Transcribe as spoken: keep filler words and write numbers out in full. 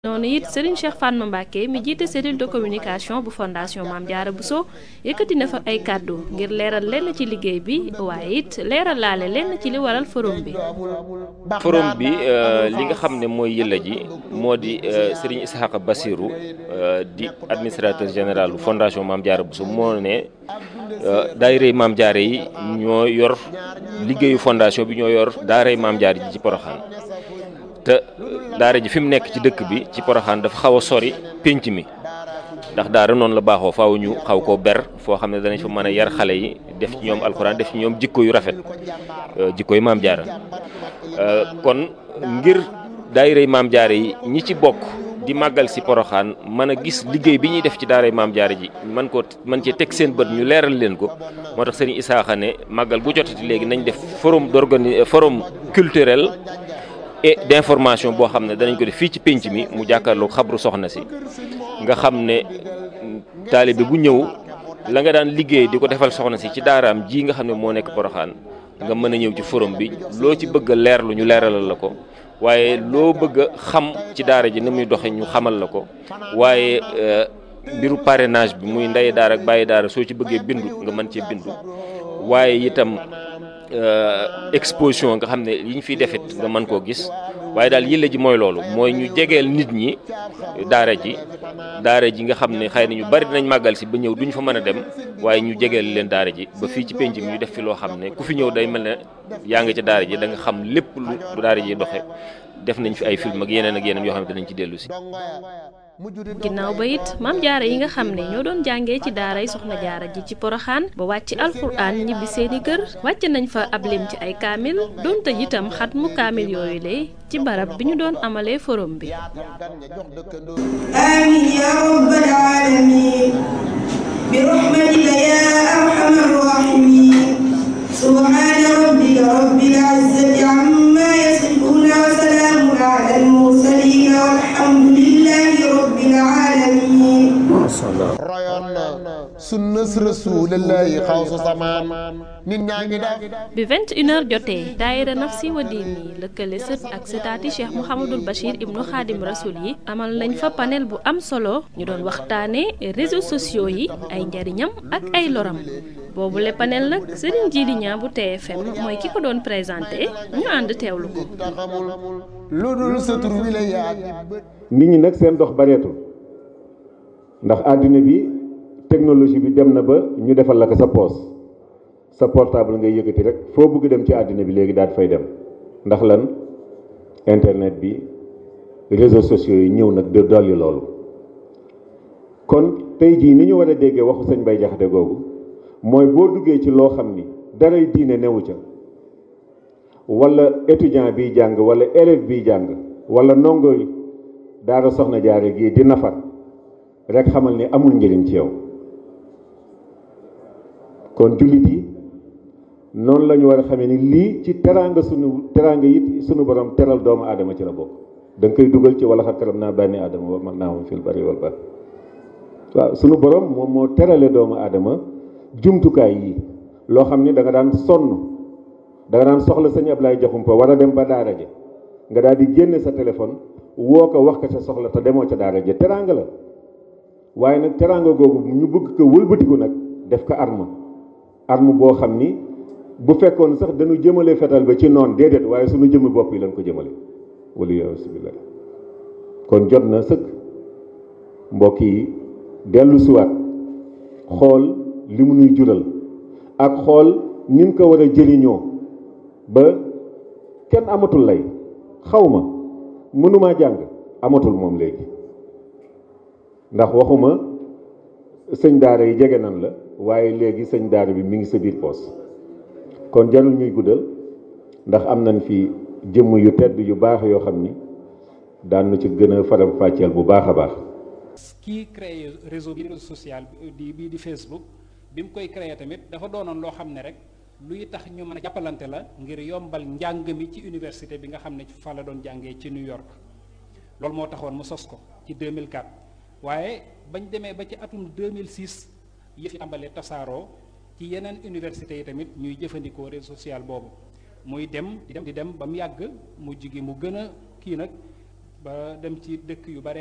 noonu it Serigne Cheikh Fatma Mbacké mi jiite cellule de communication bu fondation Mame Diarra Bousso yëkkati na fa ay kàddu ngir leeral lenn ci liggéey bi waaye it leeral laale lenn ci li waral forum bi. forum bi li nga xam ne mooy yëlla ji moo di Serigne Ishaqa Bassirou di administrateur général bu fondation Mame Diarra Bousso moo ne daayirey Mame Diarra yi ñoo yor liggéeyu fondation bi ñoo yor daaray Mame Diarra ji ci Porokhane te daara ji fi mu nekk ci dëkk bi ci Porokhane dafa xaw a sori pénc mi ndax daara noonu la baaxoo faaw ñu xaw koo ber foo xam ne danañ fa mën a yar xale yi def ci ñoom alxuraan def ci ñoom jikko yu rafet jikko yu Mame Diarra kon ngir daayirey Mame Diarra yi ñi ci bokk di màggal si Porokhane mën a gis liggéey bi ñuy def ci daaray Mame Diarra ji man ko man cee teg seen bët ñu leeral leen ko moo tax Serigne Ishaqa ne màggal bu jotati léegi nañ def forum d'organi forum culturel et d'information boo xam ne danañ ko def fii ci pénc mi mu jàkkaarloo xabru soxna si nga xam ne taalibe bu ñëw la nga daan liggéey di ko defal soxna si ci daaraam ji nga xam ne moo nekk Porokhane nga mën a ñëw ci forum bi loo ci bëgg a leerlu ñu leeralal la ko waaye loo bëgg a xam ci daara ji ni muy doxe ñu xamal la ko waaye mbiru parrainage bi muy ndey daara ak bàyyi daara soo ci bëggee bindu nga mën cee bindu waaye itam exposition nga xam ne yi ñu fiy defit nga mën koo gis waaye daal yëlla ji mooy loolu mooy ñu jegeel nit ñi daara ji daara ji nga xam ne xëy na ñu bari dinañ màggal si ba ñëw duñ fa mën a dem waaye ñu jegeel leen daara ji ba fii ci penc mi ñu def fi loo xam ne ku fi ñëw day mel ne yaa nga ca daara ji da nga xam lépp lu daara ji doxe def nañ fi ay film ak yeneen ak yeneen yoo xam ne dinañ ci dellu si. ginnaaw ba it Mame Diarra yi nga xam ne ñoo doon jàngee ci daaray Soxna Diarra ji ci Porokhane ba wàcc alxuraan ñibbi seeni kër wàcc nañ fa ab lim ci ay kaamil doonte itam xat mu kaamil yooyu lay ci barab bi ñu doon amalee forum bi. amiin yaa rabbal aalamiin bi rahmatika yaa arhamar raahimiin subhaana rabbika rabbil izzati ammaa yasifuun wa salaamun alal mursaliin walhamdulillaahi rabbil aalamiin. royoon na sunnas rasuulullaahi xawsu samaan nit ñaa ngi def. bi vingt et une heures jotee daayira Nafsi wa Diini lëkkale sët ak sëtaati Cheikh Mouhamadul Bachir ibnu Xaadim Rasul yi amal nañ fa panel bu am solo ñu doon waxtaanee réseaux sociaux yi ay njariñam ak ay loram boobu le panel nag Serigne Djily Niang bu T F M mooy ki ko doon présenté ñu ànd teewlu ko. lu dul sa tur wi la yaag nit ñi nag seen dox bareetul ndax àddina bi technologie bi dem na ba ñu defal la ko sa poos sa portable ngay yëkkati rek foo bëgg dem ci àddina bi léegi daal fay dem ndax lan internet bi réseaux sociaux yi ñëw nag de dolli loolu kon tey jii ni ñu war a déggee waxu sëñ Bay Jaxate googu mooy boo duggee ci loo xam ni daray diine newu ca wala étudiant biy jàng wala élève biy jàng wala ndongo daara Soxna Diarra gii di nafar rek xamal ni amul njëriñ ci yow kon jullit yi noonu la ñu war a xamee ni lii ci teraanga sunu teraanga it sunu borom teral doomu aadama ci la bokk da nga koy dugal ci wala xat karam naa bànni aadama wa man naa fil bari wal bahr waaw sunu borom moom moo terale doomu aadama jumtukaay yi loo xam ni da nga daan sonn da nga daan soxla sëñ Ablaye Jaxumpa war a dem ba daara ja nga daal di génne sa téléphone woo ko wax ko sa soxla te demoo ca daara ja teraanga la waaye nag teraanga googu ñu bëgg ko wëlbatiku nag def ko arme arme boo xam ni bu fekkoon sax dañu jëmale fetal ba ci noon déedéet waaye suñu jëmmi bopp yi lañ ko jëmale wala yasubillah kon jot na sëkk mbokk yi dellu siwaat xool li mu nuy jural ak xool nin ko war a jëriñoo ba kenn amatul lay xaw ma mënumaa jàng amatul moom léegi ndax waxuma sëñ daara yi jege nan la waaye léegi sëñ daara bi mi ngi sa biir poos kon jarul ñuy guddal ndax am nañ fi jëmm yu tedd yu baax yoo xam ni daan na ci gën a faram fàcceel bu baax a baax. kii créé réseau bi social di bii di Facebook bi mu koy créé tamit dafa doonoon loo xam ne rek luy tax ñu mën a jàppalante la ngir yombal njàng mi ci université bi nga xam ne fa la doon jàngee ci New York loolu moo taxoon mu sos ko ci deux mille quatre waaye bañ demee ba ci atum deux mille six yëf yi tàmbalee tasaaroo ci yeneen université yi tamit ñuy jëfandikoo réseau social boobu muy dem di dem di dem ba mu yàgg mu jigi mu gën a kii nag ba dem ci dëkk yu bare